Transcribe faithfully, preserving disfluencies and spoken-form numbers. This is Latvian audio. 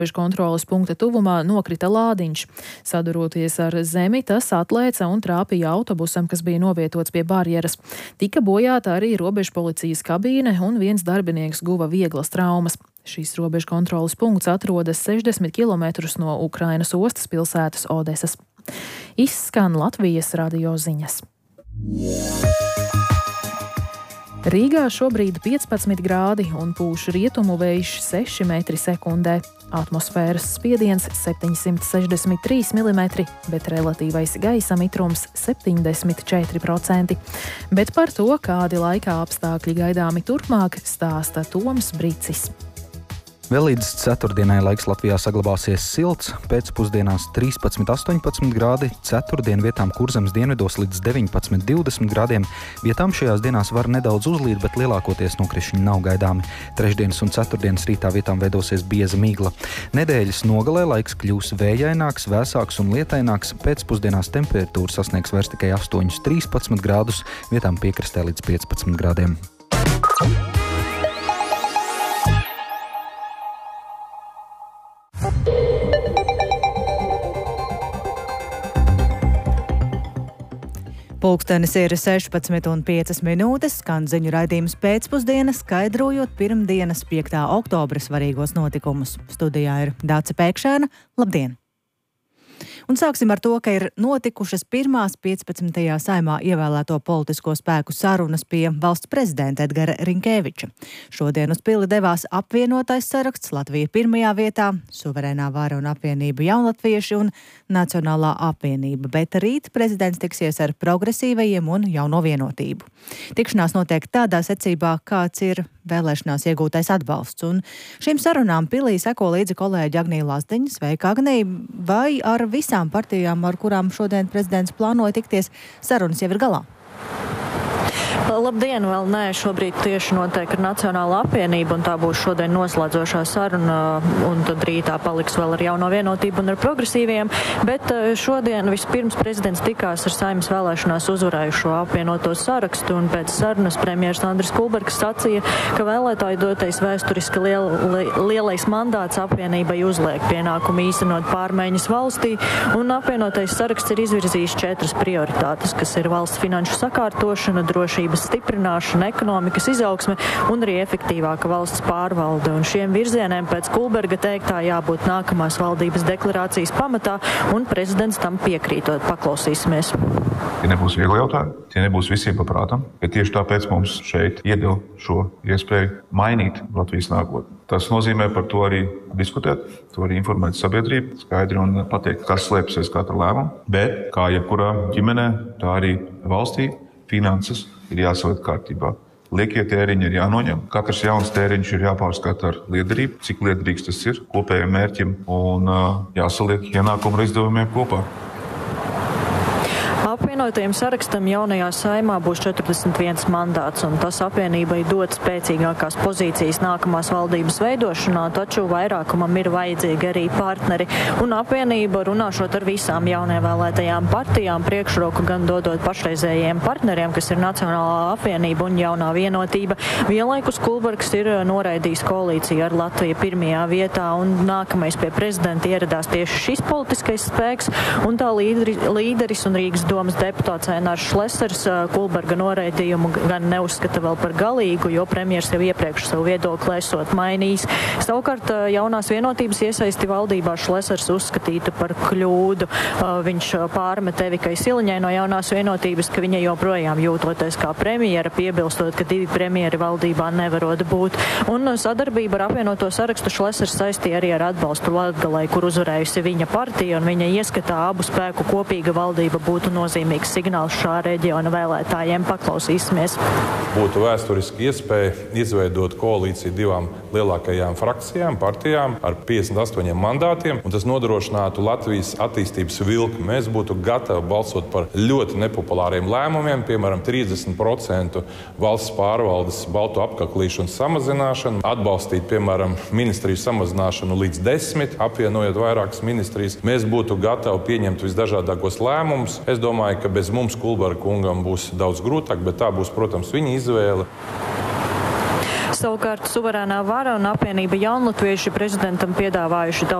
kontroles punkta tuvumā nokrita lādiņš. Saduroties ar zemi, tas atlēca un trāpīja autobusam, kas bija novietots pie barjeras. Tika bojāta arī robežpolicijas kabīne un viens darbinieks guva vieglas traumas. Šīs robežu kontroles punkts atrodas sešdesmit kilometrus no Ukrainas ostas pilsētas Odesas. Izskan Latvijas radio ziņas. Rīgā šobrīd piecpadsmit grādi un pūš rietumu vējš seši metri sekundē. Atmosfēras spiediens septiņsimt sešdesmit trīs milimetri, bet relatīvais gaisa mitrums septiņdesmit četri procenti. Bet par to, kādi laika apstākļi gaidāmi turpmāk, stāsta Toms Bricis. Vēl līdz ceturtdienai laiks Latvijā saglabāsies silts, pēcpusdienās trīspadsmit astoņpadsmit grādi, ceturtdien vietām Kurzemes dienvidos līdz deviņpadsmit divdesmit grādiem. Vietām šajās dienās var nedaudz uzlīt, bet lielākoties nokrišņi nav gaidāmi. Trešdienas un ceturtdienas rītā vietām veidosies bieza migla. Nedēļas nogalē laiks kļūs vējaināks, vēsāks un lietaināks, pēcpusdienās temperatūra sasniegs vairs tikai astoņus trīspadsmit grādus, vietām piekrastē līdz piecpadsmit grādiem. Pulkstenis ir sešpadsmit un piecas minūtes, skan ziņu raidījums pēcpusdiena, skaidrojot pirmdienas piektā oktobra svarīgos notikumus. Studijā ir Dāce Pēkšēna. Labdien! Un sāksim ar to, ka ir notikušas pirmās piecpadsmitajā saimā ievēlēto politisko spēku sarunas pie valsts prezidenta Edgara Rinkēviča. Šodien uz pili devās apvienotais saraksts, Latvija pirmajā vietā, Suverēnā vara un apvienība Jaunlatvieši un Nacionālā apvienība, bet rīt prezidents tiksies ar progresīvajiem un Jauno vienotību. Tikšanās notiek tādā secībā, kāds ir vēlēšanās iegūtais atbalsts, un šīm sarunām pilī seko līdzi kolēģi Agnija Lazdiņa. Sveika, Agnija! Vai ar visām partijām, ar kurām šodien prezidents plānoja tikties, sarunas jau ir galā? Labdien, vēl nē, šobrīd tieši notiek ar Nacionālo apvienību, un tā būs šodien noslēdzošā saruna, un tad rītā paliks vēl ar Jauno vienotību un ar progresīviem, bet šodien vispirms prezidents tikās ar Saeimas vēlēšanās uzvarējušo apvienoto sarakstu, un pēc sarunas premjers Andris Kulbergs sacīja, ka vēlētāju dotais vēsturiski liel, li, lielais mandāts apvienībai uzliek pienākumu īstenot pārmaiņas valstī, un apvienotais saraksts ir izvirzījis četras prioritātes, kas ir valsts finanšu sakārtošana, drošības stiprināšana, ekonomikas izaugsme un arī efektīvāka valsts pārvalde. Un šiem virzieniem pēc Kulberga teiktā jābūt nākamās valdības deklarācijas pamatā, un prezidents tam piekrītot. Paklausīsimies. Tie nebūs viegli jautājumi, tie nebūs visiem paprātam, bet tieši tāpēc mums šeit iedeva šo iespēju mainīt Latvijas nākotni. Tas nozīmē par to arī diskutēt, to arī informēt sabiedrību, skaidri un pateikt, kas slēpjas aiz katra lēmuma, bet kā jebkurā ģimenē, tā arī valstī finanses ir jāsaliek kārtībā. Liekie tēriņi ir jānoņem. Katrs jauns tēriņš ir jāpārskata ar liederību, cik liederīgs tas ir kopējiem mērķim, un uh, jāsaliek ienākumu ar izdevumiem kopā. Apvienotajiem sarakstam jaunajā saimā būs četrdesmit viens mandāts, un tas apvienībai dod spēcīgākās pozīcijas nākamās valdības veidošanā, taču vairākumam ir vajadzīgi arī partneri. Un apvienība, runāšot ar visām jaunievēlētajām partijām, priekšroku gan dodot pašreizējiem partneriem, kas ir Nacionālā apvienība un Jaunā vienotība. Vienlaikus Kulbergs ir noraidījis koalīciju ar Latviju pirmajā vietā, un nākamais pie prezidenta ieradās tieši šis politiskais spēks, un tā līderi, līderis un Rīgas domas deputāts Ainārs Šlesers Kulberga noraidījumu gan neuzskata vēl par galīgu, jo premjers jau iepriekš savu viedokli esot mainījis. Savukārt Jaunās vienotības iesaisti valdībā Šlesers uzskatītu par kļūdu. Viņš pārmet Evikai Siliņai no Jaunās vienotības, ka viņa joprojām jūtoties kā premjera, piebilstot, ka divi premjeri valdībā nevarot būt. Un sadarbība ar apvienoto sarakstu Šlesers saistīja arī ar atbalstu Latgalei, kur uzvarējusi viņa partija, un viņa ieskatā abu spēku kopīga valdība būtu nozīmīgs signāls šā reģiona vēlētājiem. Paklausīsimies. Būtu vēsturiski iespēja izveidot koalīciju divām lielākajām frakcijām, partijām ar piecdesmit astoņiem mandātiem, un tas nodrošinātu Latvijas attīstības vilkli. Mēs būtu gatavi balsot par ļoti nepopulāriem lēmumiem, piemēram, trīsdesmit procentu valsts pārvaldes baltu apkaklīšanu samazināšanu, atbalstīt, piemēram, ministriju samazināšanu līdz desmit, apvienojot vairākas ministrijas. Mēs būtu gatavi pieņemt visdažādākos lēmumus. Es domāju, ka bez mums Kulberga kungam būs daudz grūtāk, bet tā būs, protams, viņa izvēle. Savukārt suverēnā vara un apvienība Jaunlatvieši prezidentam piedāvājuši